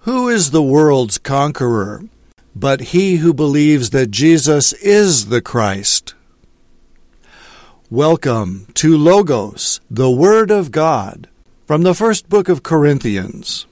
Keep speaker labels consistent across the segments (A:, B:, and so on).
A: Who is the world's conqueror but he who believes that Jesus is the Christ? Welcome to Logos, the Word of God, from the first book of Corinthians.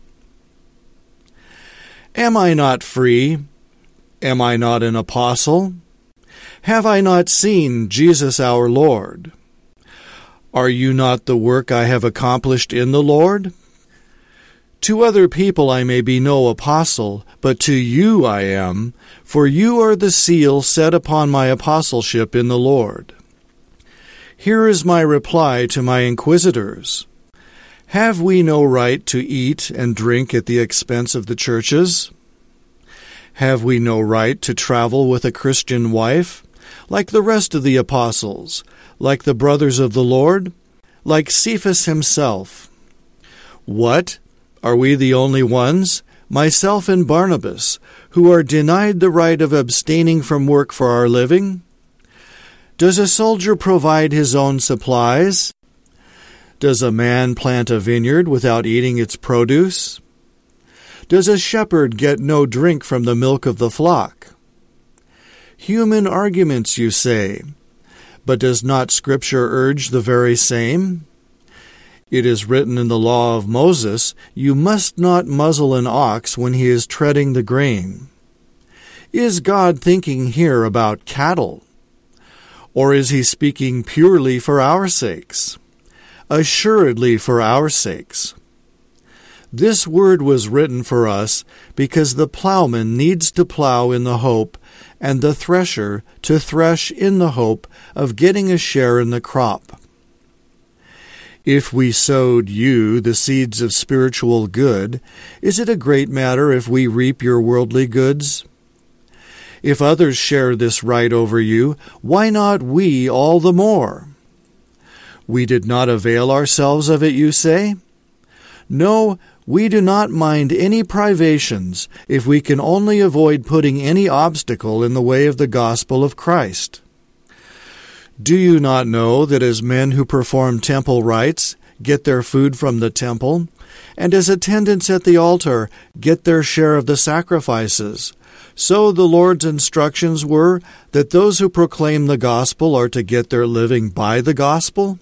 A: Am I not free? Am I not an apostle? Have I not seen Jesus our Lord? Are you not the work I have accomplished in the Lord? To other people I may be no apostle, but to you I am, for you are the seal set upon my apostleship in the Lord. Here is my reply to my inquisitors. Have we no right to eat and drink at the expense of the churches? Have we no right to travel with a Christian wife, like the rest of the apostles, like the brothers of the Lord, like Cephas himself? What? Are we the only ones, myself and Barnabas, who are denied the right of abstaining from work for our living? Does a soldier provide his own supplies? Does a man plant a vineyard without eating its produce? Does a shepherd get no drink from the milk of the flock? Human arguments, you say, but does not Scripture urge the very same? It is written in the law of Moses, you must not muzzle an ox when he is treading the grain. Is God thinking here about cattle? Or is he speaking purely for our sakes? Assuredly for our sakes. This word was written for us because the plowman needs to plow in the hope, and the thresher to thresh in the hope of getting a share in the crop. If we sowed you the seeds of spiritual good, is it a great matter if we reap your worldly goods? If others share this right over you, why not we all the more? We did not avail ourselves of it, you say? No, we do not mind any privations if we can only avoid putting any obstacle in the way of the gospel of Christ. Do you not know that as men who perform temple rites get their food from the temple, and as attendants at the altar get their share of the sacrifices, so the Lord's instructions were that those who proclaim the gospel are to get their living by the gospel?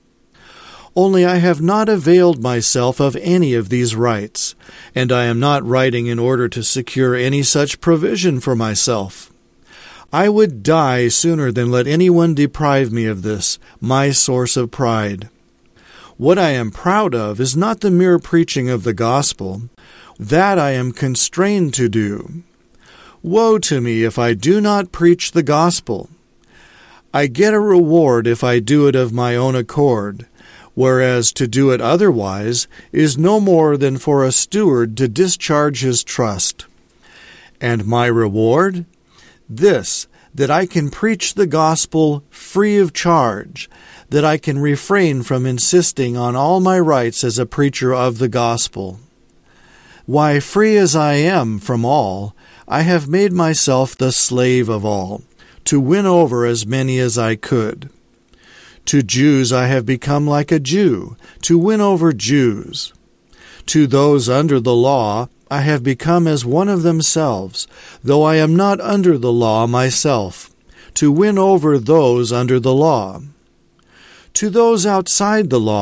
A: Only I have not availed myself of any of these rights, and I am not writing in order to secure any such provision for myself. I would die sooner than let anyone deprive me of this, my source of pride. What I am proud of is not the mere preaching of the gospel. That I am constrained to do. Woe to me if I do not preach the gospel. I get a reward if I do it of my own accord, whereas to do it otherwise is no more than for a steward to discharge his trust. And my reward? This, that I can preach the gospel free of charge, that I can refrain from insisting on all my rights as a preacher of the gospel. Why, free as I am from all, I have made myself the slave of all, to win over as many as I could. To Jews I have become like a Jew, to win over Jews. To those under the law I have become as one of themselves, though I am not under the law myself, to win over those under the law. To those outside the law